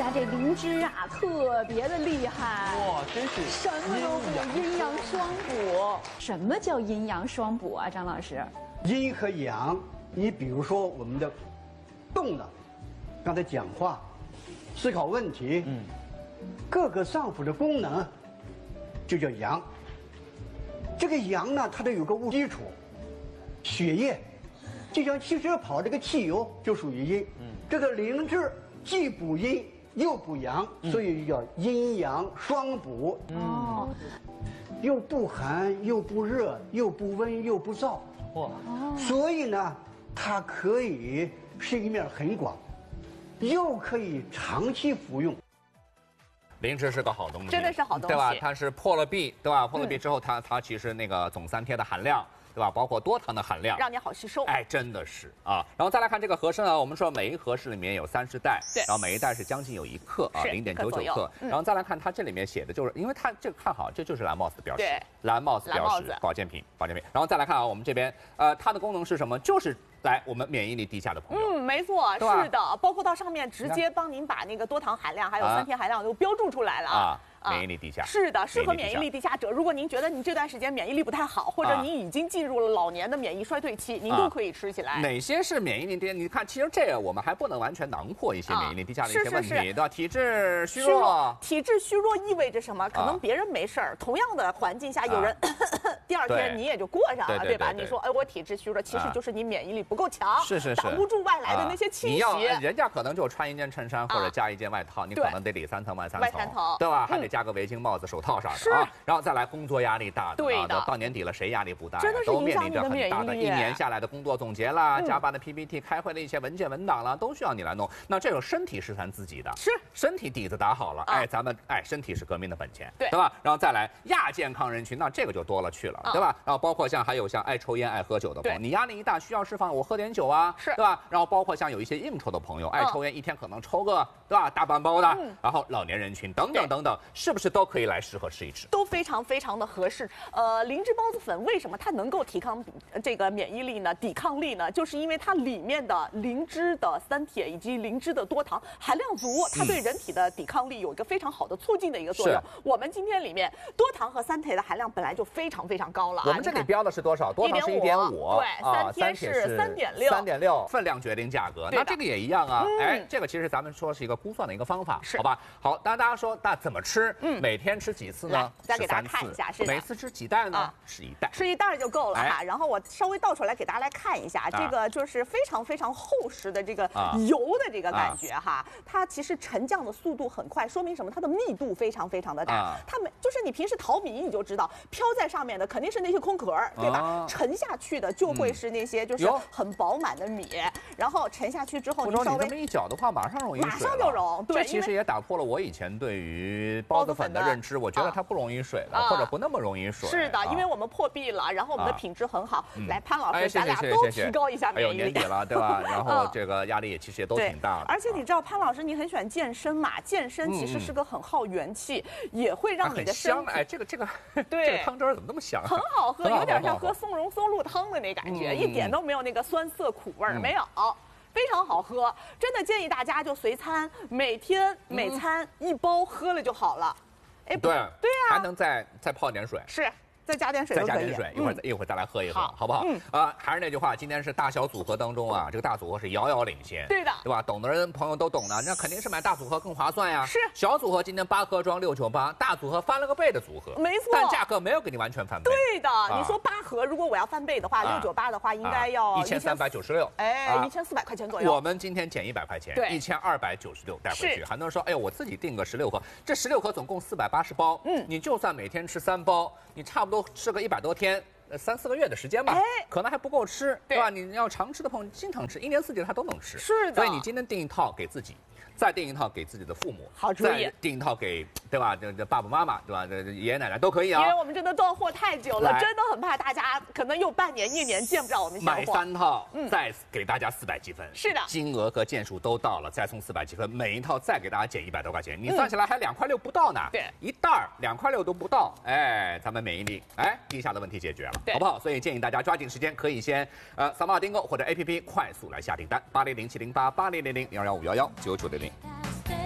呀，这灵芝啊，特别的厉害。 哇，真是什么都补，阴阳双补。什么叫阴阳双补啊，张老师？ 阴和阳，你比如说我们的动了，刚才讲话、思考问题，各个脏腑的功能就叫阳。这个阳呢，它得有个物基础，血液，就像汽车跑这个汽油就属于阴。这个灵芝既补阴又补阳，所以叫阴阳双补。 哦， 又不寒又不热，又不温又不燥。哇，所以呢，它可以适应面很广，又可以长期服用。 灵芝是个好东西， 真的是好东西， 对吧？它是破了壁，对吧？破了壁之后，它其实那个总三萜的含量，对吧？包括多糖的含量， 让你好吸收。 哎，真的是啊。然后再来看这个和参呢，我们说每一和氏里面有30袋， 对， 然后每一袋是将近有1克啊，0.99克。然后再来看它这里面写的就是，因为它这个看好，这就是蓝帽子的标识， 对， 蓝帽子标识，保健品。然后再来看啊，我们这边它的功能是什么？就是来我们免疫力低下的朋友， 没错，是的，包括到上面直接帮您把那个多糖含量还有三萜含量都标注出来了啊。 免疫力低下是的，适合免疫力低下者。如果您觉得您这段时间免疫力不太好，或者您已经进入了老年的免疫衰退期，您都可以吃起来。 哪些是免疫力低？你看，其实这个我们还不能完全囊括一些免疫力低下的一些问题，对吧？体质虚弱， 体质虚弱意味着什么？可能别人没事儿，同样的环境下有人第二天你也就过上了，对吧？你说，哎，我体质虚弱，其实就是你免疫力不够强，挡不住外来的那些侵袭。 你要人家可能就穿一件衬衫或者加一件外套，你可能得里3层外3层，对吧？还得加个围巾、帽子、手套啥的啊。然后再来工作压力大的， 对的， 到年底了谁压力不大？ 真的是影响你的免疫力。 都面临着很大的1年下来的工作总结啦，加班的 PPT、开会的一些文件文档啦，都需要你来弄。那这种身体是咱自己的， 是身体底子打好了，哎，咱们身体是革命的本钱， 对吧？然后再来亚健康人群，那这个就多了去了，对吧？然后包括还有像爱抽烟、爱喝酒的朋友，你压力一大需要释放，我喝点酒啊， 是， 对吧？然后包括像有一些应酬的朋友，爱抽烟，一天可能抽个，对吧？大半包的，然后老年人群等等等等，是不是都可以来适合吃一吃？ 都非常非常的合适。灵芝孢子粉为什么它能够提高这个免疫力呢？抵抗力呢？就是因为它里面的灵芝的三萜以及灵芝的多糖含量足，它对人体的抵抗力有一个非常好的促进的一个作用。我们今天里面多糖和三萜的含量本来就非常非常高了。 我们这里标的是多少？多糖是1.5， 对，三萜是3.6， 分量决定价格。那这个也一样啊。哎，这个其实咱们说是一个估算的一个方法，好吧？好，当然大家说那怎么吃？每天吃几次呢？ 再给大家看一下，是每次吃几袋呢？吃1袋， 吃1袋就够了哈。然后我稍微倒出来给大家来看一下，这个就是非常非常厚实的这个油的这个感觉哈。它其实沉降的速度很快，说明什么？它的密度非常非常的大。它就是你平时淘米你就知道，飘在上面的肯定是那些空壳，对吧？沉下去的就会是那些就是很饱满的米。然后沉下去之后， 你稍微这么一搅的话，马上溶于水， 马上就溶。对， 这其实也打破了我以前对于孢子粉的认知，我觉得它不溶于水了，或者不那么溶于水。 是的，因为我们破壁了，然后我们的品质很好。来，潘老师，咱俩都提高一下免疫力。 年底了，对吧？然后这个压力也其实也都挺大的。 而且你知道，潘老师你很喜欢健身嘛？健身其实是个很耗元气，也会让你的身体。 哎，这个对， 这个汤汁怎么那么香？ 很好喝，有点像喝松茸松露汤的那感觉，一点都没有那个酸涩苦味儿，没有。非常好喝，真的建议大家就随餐，每天每餐1包喝了就好了。 哎，对啊，还能再泡点水， 是。再加点水都可以， 再加点水，一会儿再来喝一喝，好不好？还是那句话，今天是大小组合当中啊，这个大组合是遥遥领先， 对的， 对吧？懂的人朋友都懂的，那肯定是买大组合更划算呀。 是， 小组合今天8盒装698，大组合翻了个倍的组合， 没错， 但价格没有给你完全翻倍。 对的，你说8盒，如果我要翻倍的话，698的话应该要 1396， 哎，1400块钱左右。 我们今天减100块钱， 对 ，1296带回去。很多人说，哎呦，我自己订个16盒，这16盒总共480包，你就算每天吃3包，你差不多吃个100多天，3、4个月的时间吧，可能还不够吃，对吧？你要常吃的朋友，经常吃，1年4季它都能吃。 是的， 所以你今天订一套给自己，再订一套给自己的父母， 好主意。 再订一套给，对吧？这爸爸妈妈，对吧？这爷爷奶奶都可以啊。 因为我们真的断货太久了，真的很怕大家可能有半年、1年见不着我们现货。 买3套，再给大家400积分。 是的， 金额和件数都到了，再送400积分，每一套再给大家减100多块钱，你算起来还2块6不到呢。 对， 一袋2块6都不到，哎，咱们免疫力低下的问题解决了，好不好？所以建议大家抓紧时间，可以先扫码订购或者 APP 快速来下订单，80070880000115119900。